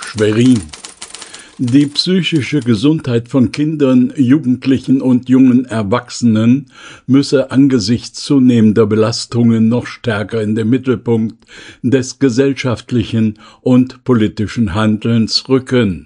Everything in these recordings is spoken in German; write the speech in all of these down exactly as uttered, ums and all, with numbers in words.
Schwerin. Die psychische Gesundheit von Kindern, Jugendlichen und jungen Erwachsenen müsse angesichts zunehmender Belastungen noch stärker in den Mittelpunkt des gesellschaftlichen und politischen Handelns rücken.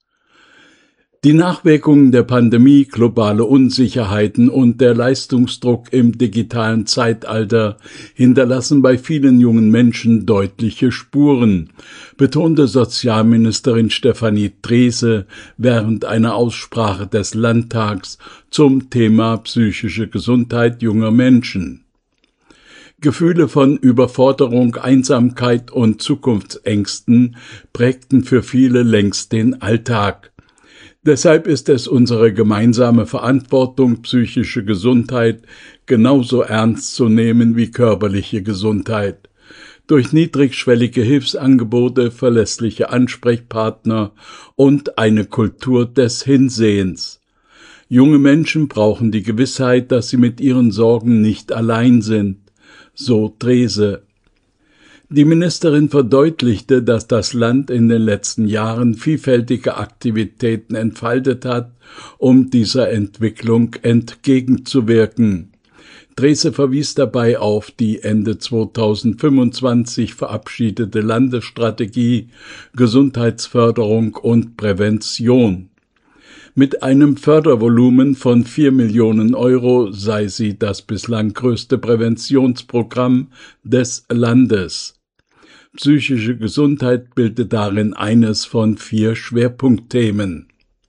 Die Nachwirkungen der Pandemie, globale Unsicherheiten und der Leistungsdruck im digitalen Zeitalter hinterlassen bei vielen jungen Menschen deutliche Spuren, betonte Sozialministerin Stefanie Drese während einer Aussprache des Landtags zum Thema psychische Gesundheit junger Menschen. Gefühle von Überforderung, Einsamkeit und Zukunftsängsten prägten für viele längst den Alltag. Deshalb ist es unsere gemeinsame Verantwortung, psychische Gesundheit genauso ernst zu nehmen wie körperliche Gesundheit. Durch niedrigschwellige Hilfsangebote, verlässliche Ansprechpartner und eine Kultur des Hinsehens. Junge Menschen brauchen die Gewissheit, dass sie mit ihren Sorgen nicht allein sind, so Drese. Die Ministerin verdeutlichte, dass das Land in den letzten Jahren vielfältige Aktivitäten entfaltet hat, um dieser Entwicklung entgegenzuwirken. Drese verwies dabei auf die Ende zweitausendfünfundzwanzig verabschiedete Landesstrategie Gesundheitsförderung und Prävention. Mit einem Fördervolumen von vier Millionen Euro sei sie das bislang größte Präventionsprogramm des Landes. Psychische Gesundheit bildet darin eines von vier Schwerpunktthemen.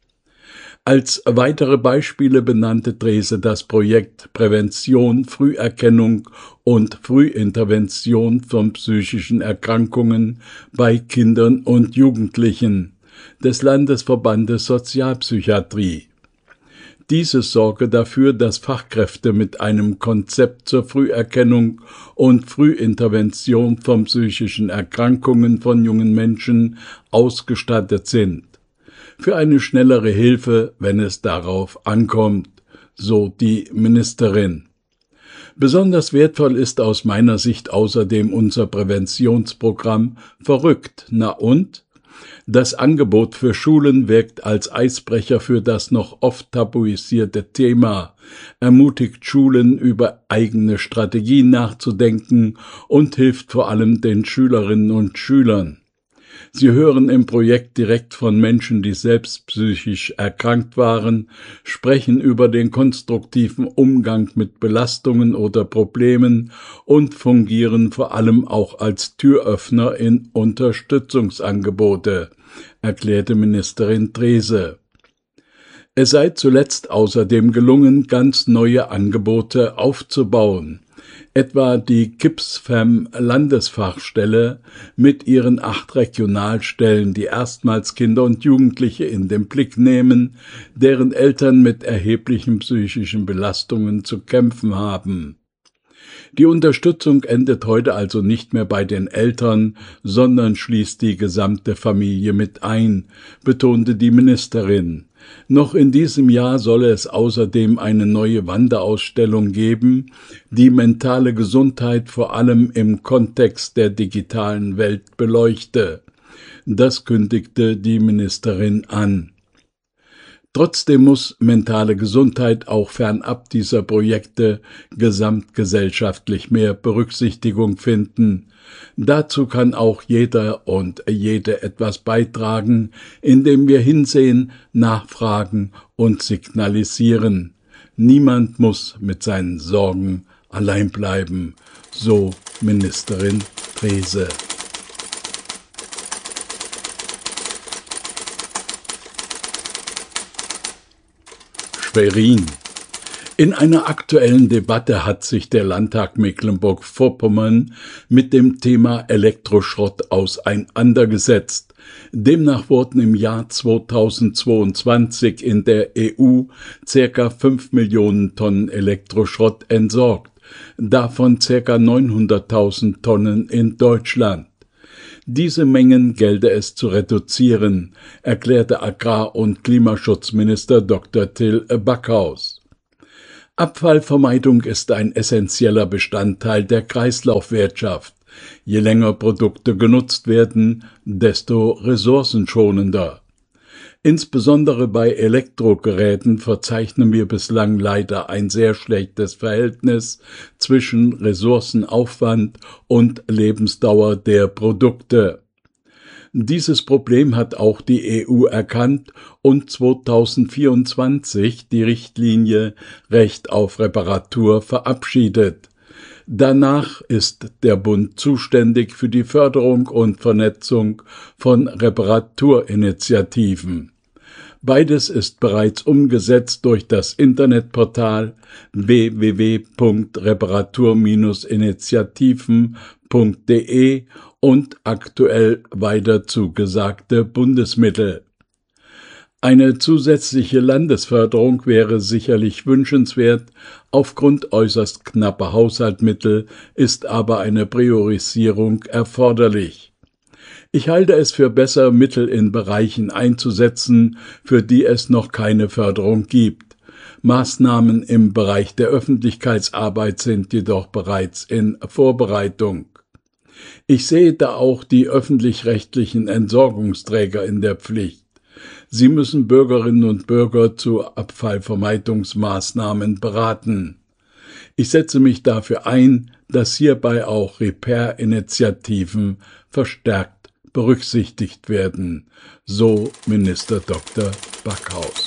Als weitere Beispiele benannte Drese das Projekt Prävention, Früherkennung und Frühintervention von psychischen Erkrankungen bei Kindern und Jugendlichen des Landesverbandes Sozialpsychiatrie. Dieses sorge dafür, dass Fachkräfte mit einem Konzept zur Früherkennung und Frühintervention von psychischen Erkrankungen von jungen Menschen ausgestattet sind. Für eine schnellere Hilfe, wenn es darauf ankommt, so die Ministerin. Besonders wertvoll ist aus meiner Sicht außerdem unser Präventionsprogramm Verrückt, na und? Das Angebot für Schulen wirkt als Eisbrecher für das noch oft tabuisierte Thema, ermutigt Schulen, über eigene Strategien nachzudenken und hilft vor allem den Schülerinnen und Schülern. Sie hören im Projekt direkt von Menschen, die selbst psychisch erkrankt waren, sprechen über den konstruktiven Umgang mit Belastungen oder Problemen und fungieren vor allem auch als Türöffner in Unterstützungsangebote, erklärte Ministerin Drese. Es sei zuletzt außerdem gelungen, ganz neue Angebote aufzubauen. Etwa die KIPSFEM-Landesfachstelle mit ihren acht Regionalstellen, die erstmals Kinder und Jugendliche in den Blick nehmen, deren Eltern mit erheblichen psychischen Belastungen zu kämpfen haben. Die Unterstützung endet heute also nicht mehr bei den Eltern, sondern schließt die gesamte Familie mit ein, betonte die Ministerin. Noch in diesem Jahr solle es außerdem eine neue Wanderausstellung geben, die mentale Gesundheit vor allem im Kontext der digitalen Welt beleuchte. Das kündigte die Ministerin an. Trotzdem muss mentale Gesundheit auch fernab dieser Projekte gesamtgesellschaftlich mehr Berücksichtigung finden. Dazu kann auch jeder und jede etwas beitragen, indem wir hinsehen, nachfragen und signalisieren. Niemand muss mit seinen Sorgen allein bleiben, so Ministerin Drese. Schwerin. In einer aktuellen Debatte hat sich der Landtag Mecklenburg-Vorpommern mit dem Thema Elektroschrott auseinandergesetzt. Demnach wurden im Jahr zweitausendzweiundzwanzig in der E U ca. fünf Millionen Tonnen Elektroschrott entsorgt, davon ca. neunhunderttausend Tonnen in Deutschland. Diese Mengen gelte es zu reduzieren, erklärte Agrar- und Klimaschutzminister Doktor Till Backhaus. Abfallvermeidung ist ein essentieller Bestandteil der Kreislaufwirtschaft. Je länger Produkte genutzt werden, desto ressourcenschonender. Insbesondere bei Elektrogeräten verzeichnen wir bislang leider ein sehr schlechtes Verhältnis zwischen Ressourcenaufwand und Lebensdauer der Produkte. Dieses Problem hat auch die E U erkannt und zweitausendvierundzwanzig die Richtlinie Recht auf Reparatur verabschiedet. Danach ist der Bund zuständig für die Förderung und Vernetzung von Reparaturinitiativen. Beides ist bereits umgesetzt durch das Internetportal w w w punkt reparatur initiativen punkt de und aktuell weiter zugesagte Bundesmittel. Eine zusätzliche Landesförderung wäre sicherlich wünschenswert, aufgrund äußerst knapper Haushaltsmittel ist aber eine Priorisierung erforderlich. Ich halte es für besser, Mittel in Bereichen einzusetzen, für die es noch keine Förderung gibt. Maßnahmen im Bereich der Öffentlichkeitsarbeit sind jedoch bereits in Vorbereitung. Ich sehe da auch die öffentlich-rechtlichen Entsorgungsträger in der Pflicht. Sie müssen Bürgerinnen und Bürger zu Abfallvermeidungsmaßnahmen beraten. Ich setze mich dafür ein, dass hierbei auch Repair-Initiativen verstärkt berücksichtigt werden, so Minister Doktor Backhaus.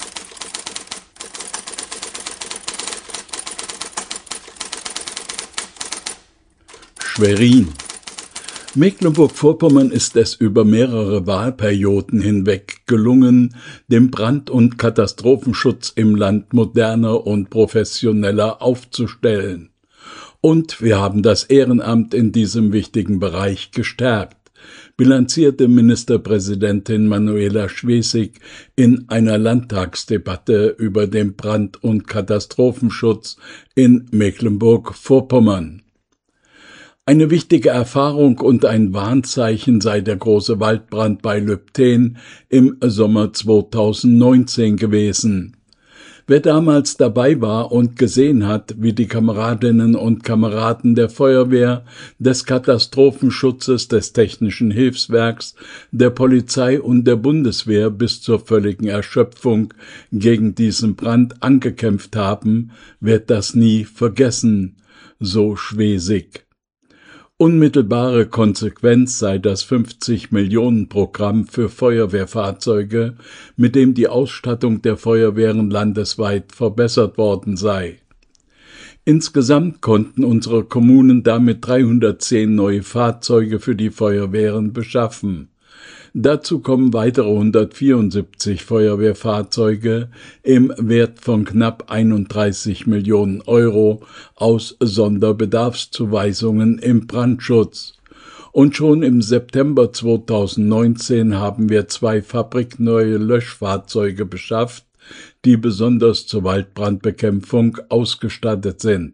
Schwerin. Mecklenburg-Vorpommern ist es über mehrere Wahlperioden hinweg gelungen, den Brand- und Katastrophenschutz im Land moderner und professioneller aufzustellen. Und wir haben das Ehrenamt in diesem wichtigen Bereich gestärkt, bilanzierte Ministerpräsidentin Manuela Schwesig in einer Landtagsdebatte über den Brand- und Katastrophenschutz in Mecklenburg-Vorpommern. Eine wichtige Erfahrung und ein Warnzeichen sei der große Waldbrand bei Lübtheen im Sommer zweitausendneunzehn gewesen. Wer damals dabei war und gesehen hat, wie die Kameradinnen und Kameraden der Feuerwehr, des Katastrophenschutzes, des Technischen Hilfswerks, der Polizei und der Bundeswehr bis zur völligen Erschöpfung gegen diesen Brand angekämpft haben, wird das nie vergessen, so Schwesig. Unmittelbare Konsequenz sei das fünfzig-Millionen-Programm für Feuerwehrfahrzeuge, mit dem die Ausstattung der Feuerwehren landesweit verbessert worden sei. Insgesamt konnten unsere Kommunen damit dreihundertzehn neue Fahrzeuge für die Feuerwehren beschaffen. Dazu kommen weitere hundertvierundsiebzig Feuerwehrfahrzeuge im Wert von knapp einunddreißig Millionen Euro aus Sonderbedarfszuweisungen im Brandschutz. Und schon im September zweitausendneunzehn haben wir zwei fabrikneue Löschfahrzeuge beschafft, die besonders zur Waldbrandbekämpfung ausgestattet sind.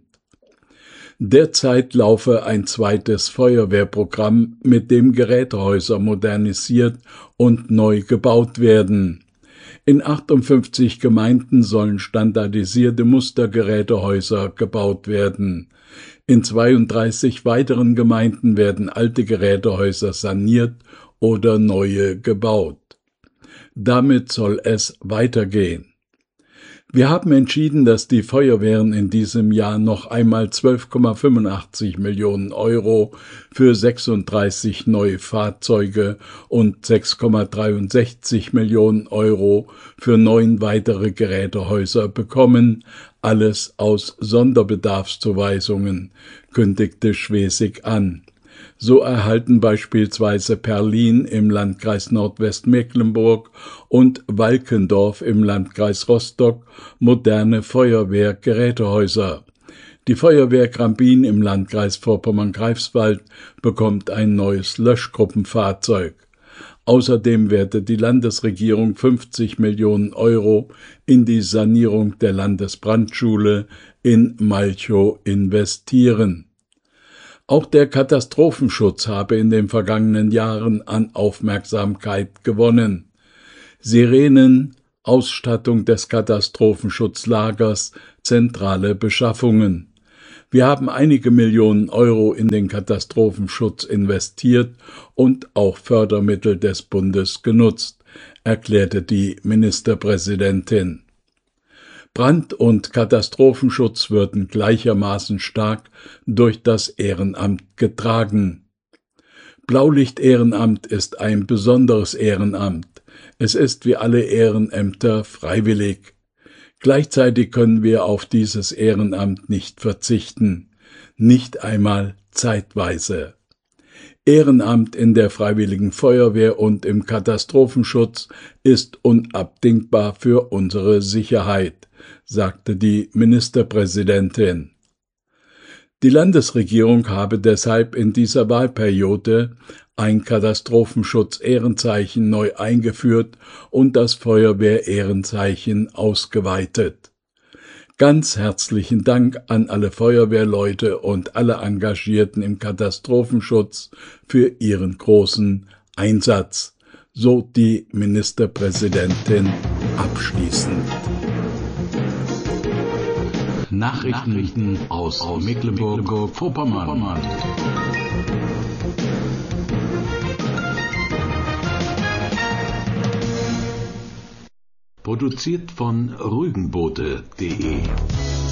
Derzeit laufe ein zweites Feuerwehrprogramm, mit dem Gerätehäuser modernisiert und neu gebaut werden. In achtundfünfzig Gemeinden sollen standardisierte Mustergerätehäuser gebaut werden. In zweiunddreißig weiteren Gemeinden werden alte Gerätehäuser saniert oder neue gebaut. Damit soll es weitergehen. Wir haben entschieden, dass die Feuerwehren in diesem Jahr noch einmal zwölf Komma fünfundachtzig Millionen Euro für sechsunddreißig neue Fahrzeuge und sechs Komma dreiundsechzig Millionen Euro für neun weitere Gerätehäuser bekommen, alles aus Sonderbedarfszuweisungen, kündigte Schwesig an. So erhalten beispielsweise Perlin im Landkreis Nordwestmecklenburg und Walkendorf im Landkreis Rostock moderne Feuerwehrgerätehäuser. Die Feuerwehr Grambin im Landkreis Vorpommern-Greifswald bekommt ein neues Löschgruppenfahrzeug. Außerdem werde die Landesregierung fünfzig Millionen Euro in die Sanierung der Landesbrandschule in Malchow investieren. Auch der Katastrophenschutz habe in den vergangenen Jahren an Aufmerksamkeit gewonnen. Sirenen, Ausstattung des Katastrophenschutzlagers, zentrale Beschaffungen. Wir haben einige Millionen Euro in den Katastrophenschutz investiert und auch Fördermittel des Bundes genutzt, erklärte die Ministerpräsidentin. Brand- und Katastrophenschutz würden gleichermaßen stark durch das Ehrenamt getragen. Blaulicht-Ehrenamt ist ein besonderes Ehrenamt. Es ist wie alle Ehrenämter freiwillig. Gleichzeitig können wir auf dieses Ehrenamt nicht verzichten, nicht einmal zeitweise. Ehrenamt in der Freiwilligen Feuerwehr und im Katastrophenschutz ist unabdingbar für unsere Sicherheit, sagte die Ministerpräsidentin. Die Landesregierung habe deshalb in dieser Wahlperiode ein Katastrophenschutz-Ehrenzeichen neu eingeführt und das Feuerwehr-Ehrenzeichen ausgeweitet. Ganz herzlichen Dank an alle Feuerwehrleute und alle Engagierten im Katastrophenschutz für ihren großen Einsatz, so die Ministerpräsidentin abschließend. Nachrichten aus Mecklenburg-Vorpommern. Produziert von Rügenboote punkt de